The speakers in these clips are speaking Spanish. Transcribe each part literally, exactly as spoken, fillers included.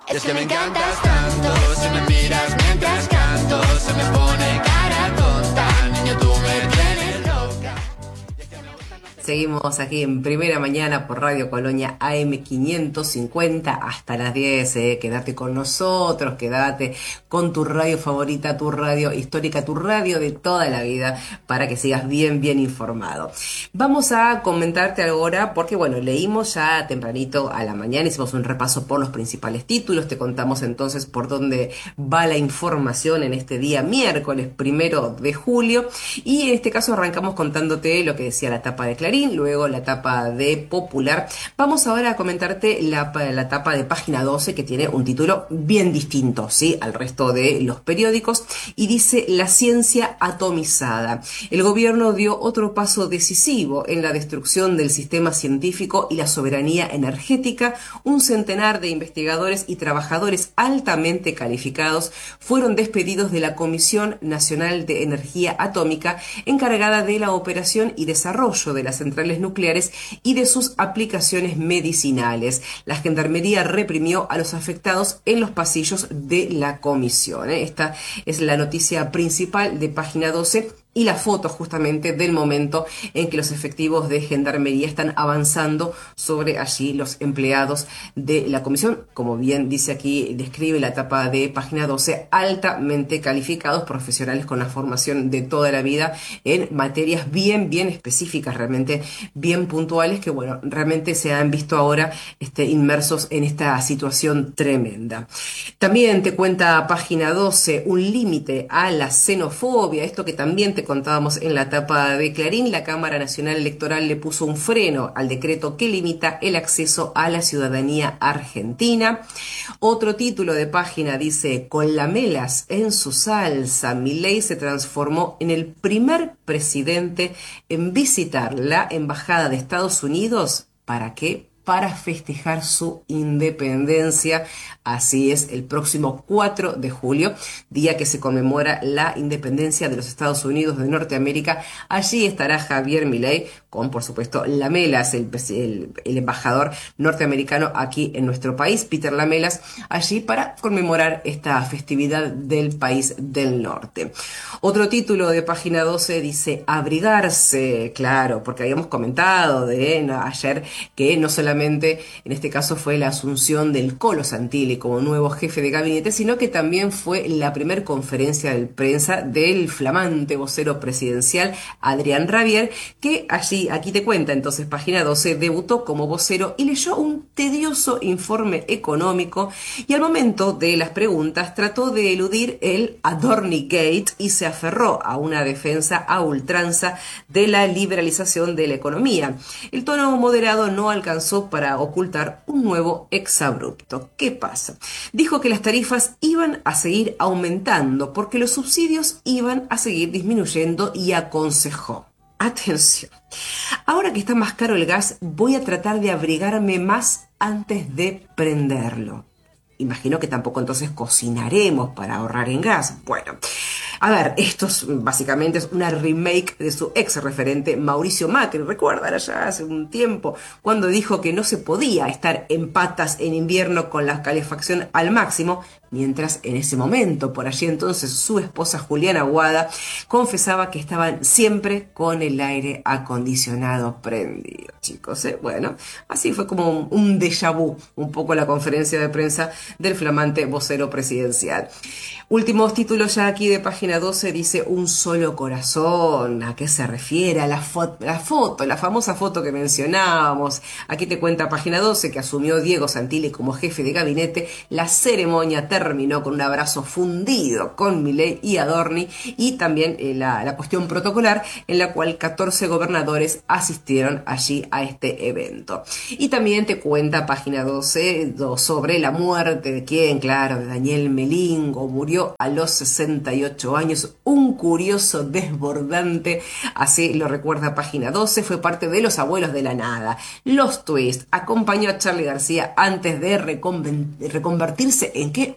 Es que me encantas tanto, si me miras mientras canto, se me pone cara tonta, niño tú me tienes loca. Seguimos aquí en Primera Mañana por Radio Colonia A M quinientos cincuenta hasta las diez. Eh. Quédate con nosotros, quédate con tu radio favorita, tu radio histórica, tu radio de toda la vida, para que sigas bien, bien informado. Vamos a comentarte ahora, porque bueno, leímos ya tempranito a la mañana, hicimos un repaso por los principales títulos, te contamos entonces por dónde va la información en este día miércoles primero de julio, y en este caso arrancamos contándote lo que decía la tapa de Clarín, luego la tapa de Popular. Vamos ahora a comentarte la, la tapa de Página doce, que tiene un título bien distinto, ¿sí?, al resto de los periódicos, y dice: la ciencia atomizada. El gobierno dio otro paso decisivo en la destrucción del sistema científico y la soberanía energética. Un centenar de investigadores y trabajadores altamente calificados fueron despedidos de la Comisión Nacional de Energía Atómica, encargada de la operación y desarrollo de las centrales nucleares y de sus aplicaciones medicinales. La Gendarmería reprimió a los afectados en los pasillos de la comisión. Esta es la noticia principal de Página doce. Y la foto justamente del momento en que los efectivos de Gendarmería están avanzando sobre allí los empleados de la comisión. Como bien dice aquí, describe la tapa de Página doce, altamente calificados, profesionales con la formación de toda la vida en materias bien, bien específicas, realmente bien puntuales, que bueno, realmente se han visto ahora este, inmersos en esta situación tremenda. También te cuenta Página doce un límite a la xenofobia, esto que también te contábamos en la tapa de Clarín. La Cámara Nacional Electoral le puso un freno al decreto que limita el acceso a la ciudadanía argentina. Otro título de página dice: con lamelas en su salsa, Milei se transformó en el primer presidente en visitar la Embajada de Estados Unidos. ¿Para qué? Para festejar su independencia. Así es, el próximo cuatro de julio, día que se conmemora la independencia de los Estados Unidos de Norteamérica. Allí estará Javier Milei con, por supuesto, Lamelas, el, el, el embajador norteamericano aquí en nuestro país, Peter Lamelas, allí para conmemorar esta festividad del país del norte. Otro título de Página doce dice: abrigarse, claro, porque habíamos comentado de no, ayer que no solamente en este caso fue la asunción del Colo Santilli como nuevo jefe de gabinete, sino que también fue la primer conferencia de prensa del flamante vocero presidencial Adrián Rabier, que allí, aquí te cuenta entonces Página doce, debutó como vocero y leyó un tedioso informe económico, y al momento de las preguntas trató de eludir el Adornigate y se aferró a una defensa a ultranza de la liberalización de la economía. El tono moderado no alcanzó para ocultar un nuevo exabrupto. ¿Qué pasa? Dijo que las tarifas iban a seguir aumentando porque los subsidios iban a seguir disminuyendo y aconsejó: atención, ahora que está más caro el gas, voy a tratar de abrigarme más antes de prenderlo. Imagino que tampoco entonces cocinaremos para ahorrar en gas. Bueno, a ver, esto es, básicamente es una remake de su ex referente Mauricio Macri. ¿Recuerdan allá hace un tiempo cuando dijo que no se podía estar en patas en invierno con la calefacción al máximo? Mientras en ese momento, por allí entonces, su esposa Juliana Aguada confesaba que estaban siempre con el aire acondicionado prendido, chicos, ¿eh? Bueno, así fue como un, un déjà vu, un poco la conferencia de prensa del flamante vocero presidencial. Últimos títulos ya aquí de Página doce, dice: un solo corazón. ¿A qué se refiere? A la, fo la foto, la famosa foto que mencionábamos. Aquí te cuenta Página doce que asumió Diego Santilli como jefe de gabinete. La ceremonia terminó con un abrazo fundido con Milei y Adorni, y también eh, la, la cuestión protocolar en la cual catorce gobernadores asistieron allí a este evento. Y también te cuenta Página doce sobre la muerte de quién, claro, de Daniel Melingo. Murió a los sesenta y ocho años, un curioso desbordante, así lo recuerda Página doce, fue parte de Los Abuelos de la Nada, Los Twist, acompañó a Charly García antes de reconvertirse en qué,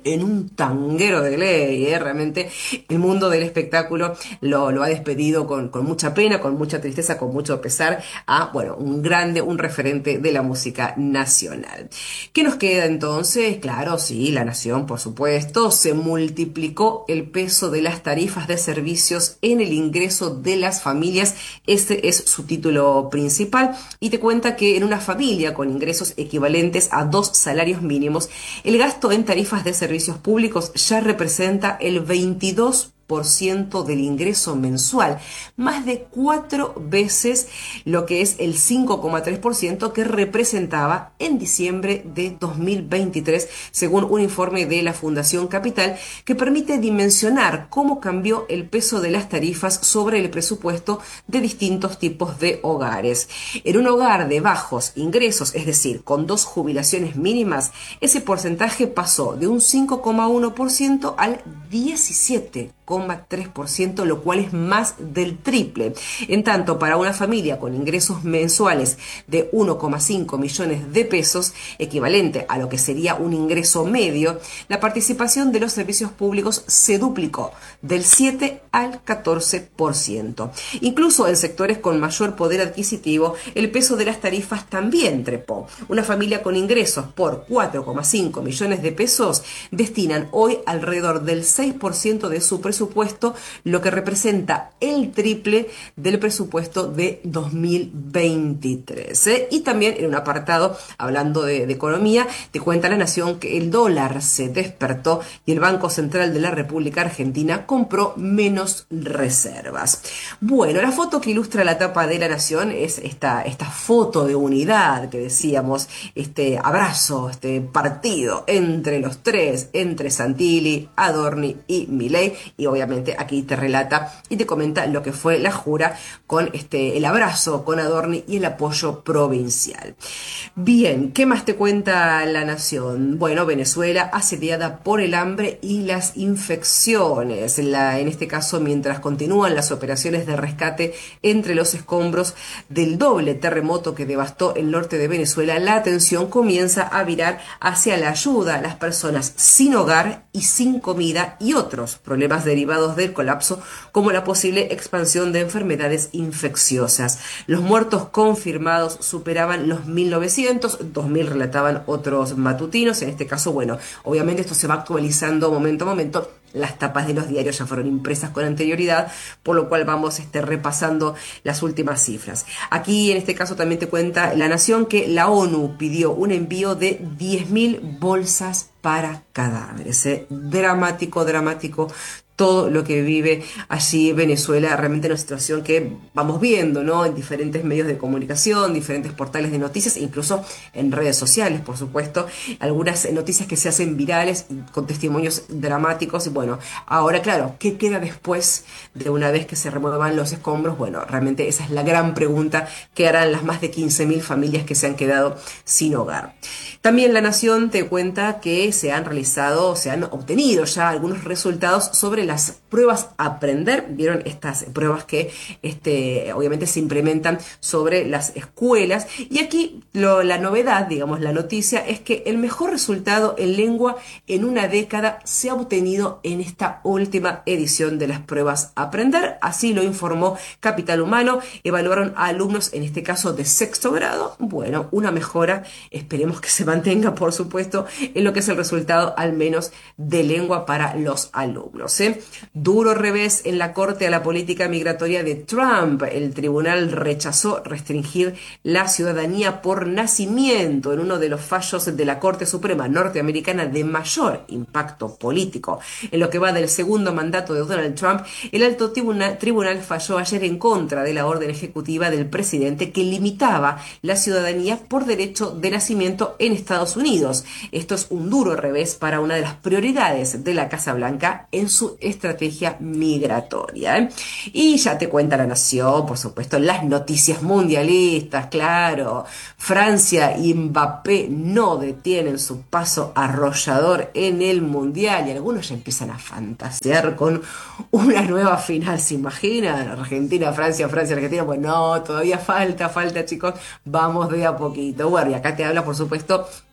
en un tanguero de ley, ¿eh? Realmente el mundo del espectáculo lo, lo ha despedido con, con mucha pena, con mucha tristeza, con mucho pesar a, bueno, un grande, un referente de la música nacional. ¿Qué nos queda entonces? Claro, sí, la nación, por supuesto, se multiplicó el peso de las tarifas de servicios en el ingreso de las familias. Este es su título principal y te cuenta que en una familia con ingresos equivalentes a dos salarios mínimos, el gasto en tarifas de servicios públicos ya representa el veintidós por ciento del ingreso mensual, más de cuatro veces lo que es el cinco coma tres por ciento que representaba en diciembre de dos mil veintitrés, según un informe de la Fundación Capital que permite dimensionar cómo cambió el peso de las tarifas sobre el presupuesto de distintos tipos de hogares. En un hogar de bajos ingresos, es decir, con dos jubilaciones mínimas, ese porcentaje pasó de un cinco coma uno por ciento al diecisiete coma tres por ciento, lo cual es más del triple. En tanto, para una familia con ingresos mensuales de uno coma cinco millones de pesos, equivalente a lo que sería un ingreso medio, la participación de los servicios públicos se duplicó del siete al catorce por ciento. Incluso en sectores con mayor poder adquisitivo, el peso de las tarifas también trepó. Una familia con ingresos por cuatro coma cinco millones de pesos destinan hoy alrededor del seis por ciento de su presupuesto presupuesto, lo que representa el triple del presupuesto de dos mil veintitrés. ¿eh? Y también en un apartado, hablando de, de economía, te cuenta La Nación que el dólar se despertó y el Banco Central de la República Argentina compró menos reservas. Bueno, la foto que ilustra la tapa de La Nación es esta, esta foto de unidad que decíamos, este abrazo, este partido entre los tres, entre Santilli, Adorni y Milei, y obviamente aquí te relata y te comenta lo que fue la jura con este, el abrazo con Adorni y el apoyo provincial. Bien, ¿qué más te cuenta La Nación? Bueno, Venezuela asediada por el hambre y las infecciones. La, en este caso, mientras continúan las operaciones de rescate entre los escombros del doble terremoto que devastó el norte de Venezuela, la atención comienza a virar hacia la ayuda a las personas sin hogar y sin comida y otros problemas derivados del colapso, como la posible expansión de enfermedades infecciosas. Los muertos confirmados superaban los mil novecientos, dos mil relataban otros matutinos. En este caso, bueno, obviamente esto se va actualizando momento a momento. Las tapas de los diarios ya fueron impresas con anterioridad, por lo cual vamos este, repasando las últimas cifras. Aquí en este caso también te cuenta La Nación que la ONU pidió un envío de diez mil bolsas para cadáveres. ¿eh? Dramático, dramático todo lo que vive allí Venezuela, realmente una situación que vamos viendo, ¿no? En diferentes medios de comunicación, diferentes portales de noticias, incluso en redes sociales, por supuesto, algunas noticias que se hacen virales con testimonios dramáticos. Y bueno, ahora claro, ¿qué queda después de una vez que se remuevan los escombros? Bueno, realmente esa es la gran pregunta que harán las más de quince mil familias que se han quedado sin hogar. También La Nación te cuenta que se han realizado, se han obtenido ya algunos resultados sobre las pruebas a aprender. Vieron estas pruebas que este, obviamente se implementan sobre las escuelas. Y aquí lo, la novedad, digamos, la noticia es que el mejor resultado en lengua en una década se ha obtenido en esta última edición de las pruebas a aprender. Así lo informó Capital Humano. Evaluaron a alumnos, en este caso de sexto grado. Bueno, una mejora, esperemos que se mantenga, por supuesto, en lo que es el resultado, al menos de lengua para los alumnos. ¿eh? Duro revés en la Corte a la política migratoria de Trump. El tribunal rechazó restringir la ciudadanía por nacimiento en uno de los fallos de la Corte Suprema norteamericana de mayor impacto político. En lo que va del segundo mandato de Donald Trump, el alto tribunal, tribunal falló ayer en contra de la orden ejecutiva del presidente que limitaba la ciudadanía por derecho de nacimiento en Estados Unidos. Esto es un duro revés para una de las prioridades de la Casa Blanca en su estrategia migratoria. ¿eh? Y ya te cuenta La Nación, por supuesto, las noticias mundialistas, claro. Francia y Mbappé no detienen su paso arrollador en el Mundial y algunos ya empiezan a fantasear con una nueva final. ¿Se imaginan? Argentina, Francia, Francia, Argentina. Pues no, todavía falta, falta, chicos. Vamos de a poquito. Bueno, y acá te habla, por supuesto,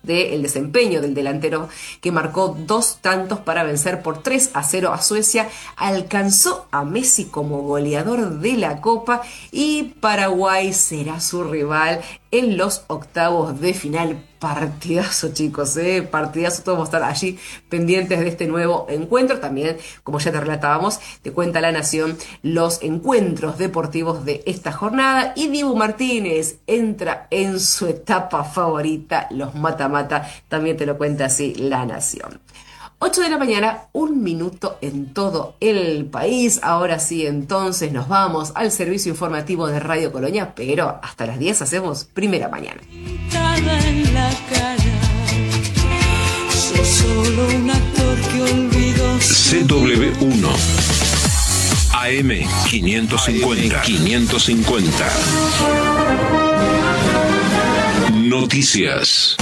del desempeño del delantero que marcó dos tantos para vencer por tres a cero a Suecia, alcanzó a Messi como goleador de la Copa y Paraguay será su rival en los octavos de final. Partidazo, chicos, ¿eh? Partidazo. Todos vamos a estar allí pendientes de este nuevo encuentro. También, como ya te relatábamos, te cuenta La Nación los encuentros deportivos de esta jornada. Y Dibu Martínez entra en su etapa favorita, los mata-mata. También te lo cuenta así La Nación. ocho de la mañana, un minuto en todo el país. Ahora sí, entonces nos vamos al servicio informativo de Radio Colonia, pero hasta las diez hacemos Primera Mañana. En la cara, soy solo un actor que olvidó. C W uno A M quinientos cincuenta. quinientos cincuenta. Noticias.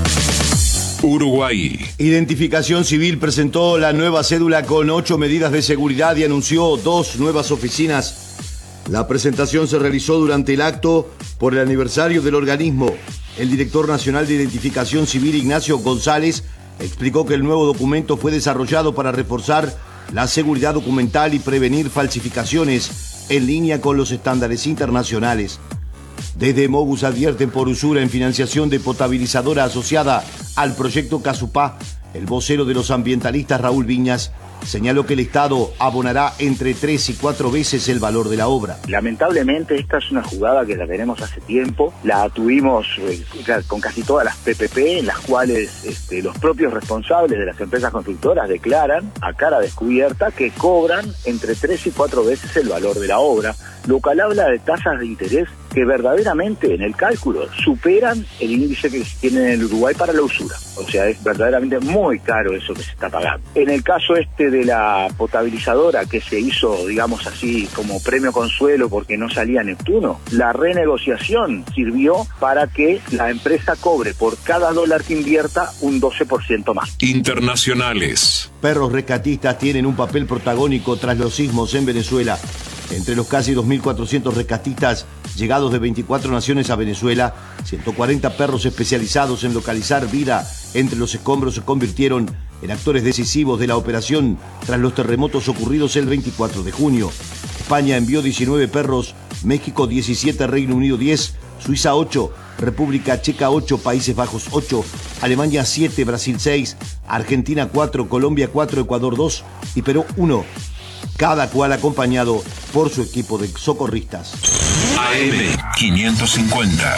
Uruguay. Identificación Civil presentó la nueva cédula con ocho medidas de seguridad y anunció dos nuevas oficinas. La presentación se realizó durante el acto por el aniversario del organismo. El director nacional de Identificación Civil, Ignacio González, explicó que el nuevo documento fue desarrollado para reforzar la seguridad documental y prevenir falsificaciones en línea con los estándares internacionales. Desde Mogus advierten por usura en financiación de potabilizadora asociada al proyecto Casupá. El vocero de los ambientalistas, Raúl Viñas, señaló que el Estado abonará entre tres y cuatro veces el valor de la obra. Lamentablemente esta es una jugada que la tenemos hace tiempo, la tuvimos eh, con casi todas las P P P, en las cuales este, los propios responsables de las empresas constructoras declaran a cara descubierta que cobran entre tres y cuatro veces el valor de la obra, lo cual habla de tasas de interés que verdaderamente en el cálculo superan el índice que se tiene en el Uruguay para la usura. O sea, es verdaderamente muy caro eso que se está pagando. En el caso este de la potabilizadora que se hizo, digamos así, como premio consuelo porque no salía Neptuno, la renegociación sirvió para que la empresa cobre por cada dólar que invierta un doce por ciento más. Internacionales. Perros rescatistas tienen un papel protagónico tras los sismos en Venezuela. Entre los casi dos mil cuatrocientos rescatistas llegados de veinticuatro naciones a Venezuela, ciento cuarenta perros especializados en localizar vida entre los escombros se convirtieron en actores decisivos de la operación tras los terremotos ocurridos el veinticuatro de junio. España envió diecinueve perros, México diecisiete, Reino Unido diez, Suiza ocho, República Checa ocho, Países Bajos ocho, Alemania siete, Brasil seis, Argentina cuatro, Colombia cuatro, Ecuador dos y Perú uno. Cada cual acompañado por su equipo de socorristas. A M quinientos cincuenta.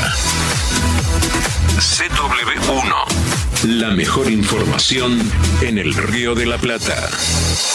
C W uno. La mejor información en el Río de la Plata.